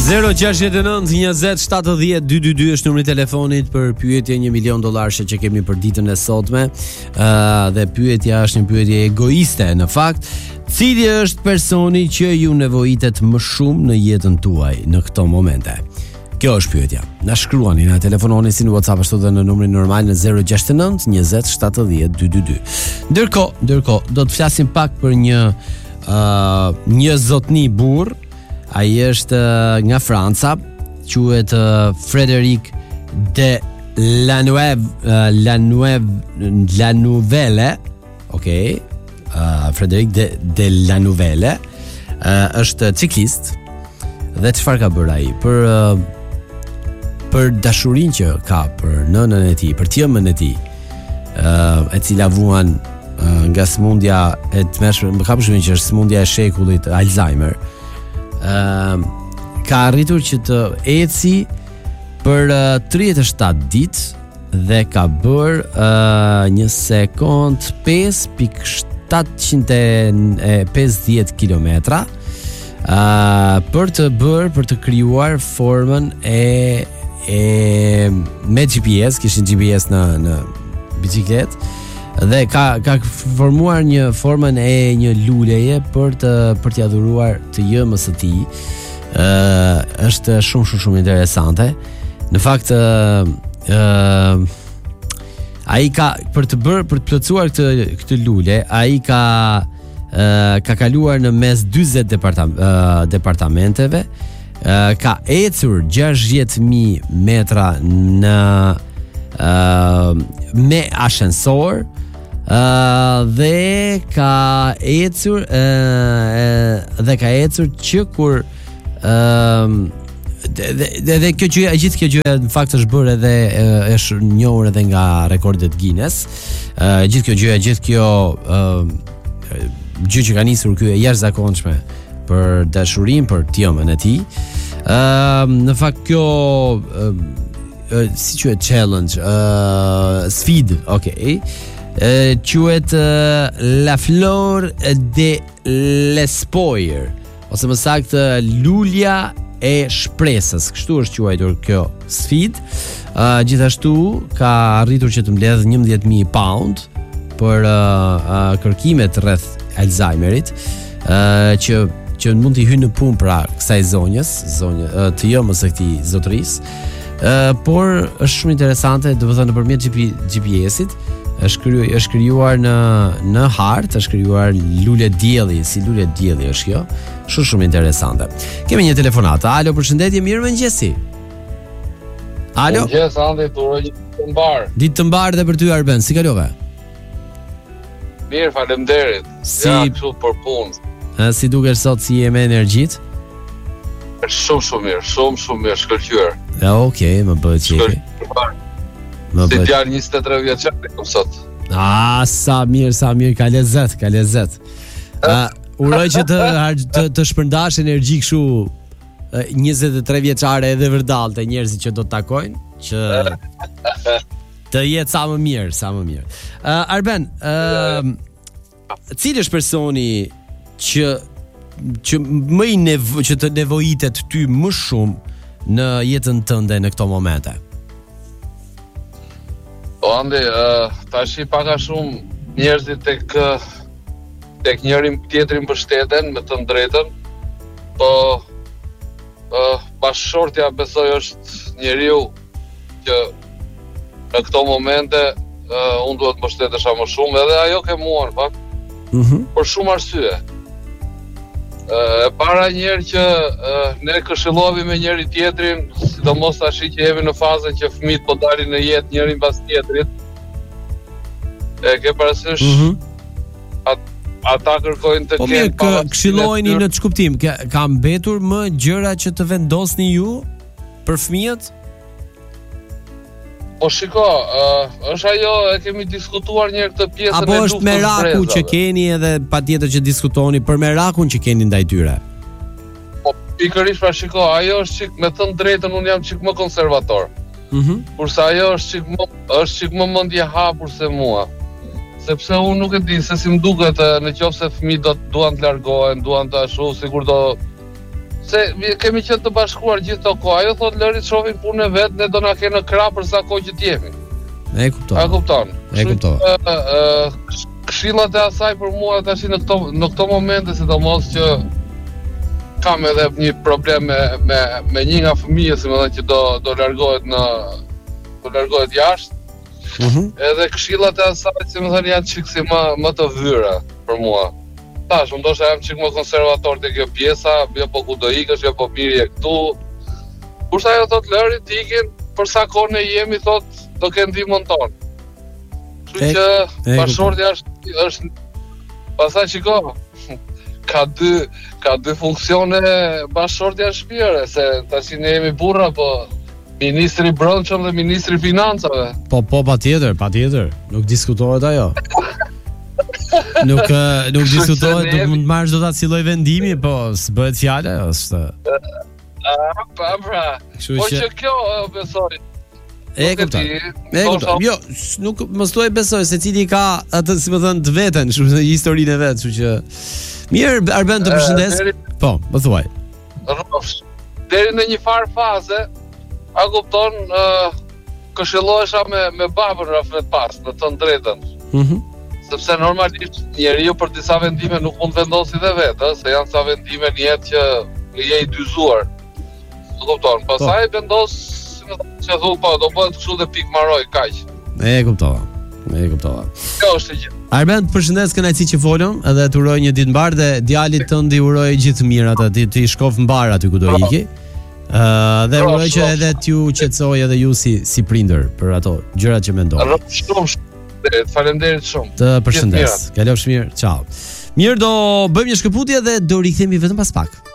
06920702222 është numri i telefonit për pyetje $1 milion që kemi për ditën e sotme. Dhe pyetja është një pyetje egoiste në fakt. Cili është personi që ju nevojitet më shumë në jetën tuaj në këto momente? Kjo është pyetja. Na shkruani, na telefononi si në WhatsApp ashtu dhe në numrin normal në 06920702222. Ndërkohë, do të flasim pak për një zotni burr. Ai është nga Franca, quhet Frédéric de la Nouvelle. Okej. Frédéric de la Nouvelle është ciklist dhe çfarë ka bërë ai për dashurinë që ka për nënën e tij, për tjëmën e tij, e cila vuan nga sëmundja e tmerrshme, më ka përshtypjen që është sëmundja e shekullit, Alzheimer. Ka arritur që të eci për 37 ditë dhe ka bërë një sekond 5.750 kilometra për të krijuar formën me GPS, kishin GPS në bicikletë dhe ka formuar një formën e një luleje për t'ia dhuruar të jëmës së tij. Është shumë interesante. Në fakt ai ka për të plotësuar këtë lule, ai ka kaluar në mes 40 departamenteve, ka ecur 60.000 metra me ashensor, dhe ka ecur që kur dhe kjo gjë, gjithë kjo gjë në fakt është bërë edhe është njohur edhe nga rekordet Guinness. Gjithë kjo gjë që ka nisur ky e jashtëzakonshme për dashurinë për tjëmën e tij. Në fakt kjo si quhet challenge, sfidë, okay. Quhet La Flor de l'Espoir, ose më saktë lulja e shpresës. Kështu është quajtur kjo sfidë. Gjithashtu ka arritur që të mbledh 11.000 pound për kërkimet rreth Alzheimerit, që mund t'i hyjë në punë pra kësaj zonjës të jëmës së këtij zotërisë. Por është shumë interesante, domethënë nëpërmjet GPS-it është krijuar në hartë, është krijuar lule dielli, si lule dielli është kjo. Shumë interesante. Kemi një telefonatë. Alo, përshëndetje, mirëmëngjesi. Alo. Mëngjes, Andi, turoj ditë të mbar. Ditë të mbar dhe për ty Arben, si kalove? Mirë, faleminderit. Ja, kështu për punë. Si dukesh sot, si je me energjitë? Shumë mirë, shumë mirë, shkëlqyer. Ja, okay, më bëhet qefi. Si djalë 23 vjeçar kom sot. Sa mirë, ka lezet. Uroj që të shpërndash energji kështu 23 vjeçare edhe vërdalte, njerëzit që do të takojnë, që të jetë sa më mirë. Arben, cili është personi që që të nevojitet ty më shumë në jetën tënde në këto momente? Andi, tash i paka shumë njerëzit tek njëri tjetri mbështeten me të drejtën, po bashkëshortja besoj është njeriu që në këto momente unë duhet mbështetesha më shumë, edhe ajo ke mua në fakt, për shumë arsye. E para njerë që ne këshillovi me njëri tjetrin, sidomos tash që jemi në fazën që fëmijët po dalin në jetë njëri mbas tjetrit. E ke parasysh ata kërkojnë të kenë këshillojeni në ç'kuptim? Ka mbetur më gjëra që të vendosni ju për fëmijët? Po shiko, është ajo, e kemi diskutuar një këtë pjesën e luftës. Apo është meraku që keni edhe patjetër që diskutoni për merakun që keni ndaj tyre? Po pikërisht pra shiko, ajo është çik, me thënë drejtën, unë jam çik më konservator. Kurse ajo është çik më mendje hapur se mua. Sepse unë nuk e di se si më duket, në qoftë se fëmijët duan të largohen, duan të ashtu, se kemi qenë të bashkuar gjithë to kohë. Ajo thot Lori shohim punën vet, ne do na kenë në krah për sa kohë që t'jemi. E kuptoj. A kupton? E kuptoj. Këshillat e asaj për mua tash në këto momente, sidomos që kam edhe një problem me një nga fëmijët, që do largohet jashtë. Edhe këshillat e asaj, janë çik si më të vyra për mua. Tash, ndoshta jam çik më konservator te kjo pjesa, jo po ku do ikësh, jo po mirë këtu. Kurse ajo thot Lori të ikin, për sa kohë ne jemi, thot do kenë ndihmën tonë. Kështu që bashkëshortja është pastaj shiko, ka dy funksione bashkëshortja shpirë, se tash ne jemi burra, po ministri i brendshëm dhe ministri i financave. Po patjetër, nuk diskutohet ajo. Nuk diskutohet, nuk mund të marrësh dot atë lloj vendimi, po s'bëhet fjalë, është. Pra. Po që kjo besoj. E kuptoj. Jo, nuk mos thuaj besoj, secili ka atë, si më thën, të veten, kështu historinë e vet, kështu që mirë, Arben, të përshëndes. Po, më thuaj. Deri në një farë faze, a kupton, këshillohesha me babën rreth pas, në të drejtën. Sepse normalisht njeriu për disa vendime nuk mund vendosi dhe vetë, se janë sa vendime në jetë që je i dyzuar. Do kupton, pastaj vendos, që thu, po do bëhet kështu dhe pik maroj, kaq. E kuptova. Kjo është gjë. Arben, përshëndes, kënaqësi që folëm, edhe të uroj një ditë mbar dhe djalit tënd i uroj gjithë mirat aty, të i shkof mbar aty ku do iki. Dhe uroj që edhe t'ju qetësoj edhe ju si prindër për ato gjërat që mendoni. Faleminderit shumë. Të përshëndes. Kalofsh mirë. Ciao. Mirë, do bëjmë një shkëputje dhe do rikthehemi vetëm pas pak.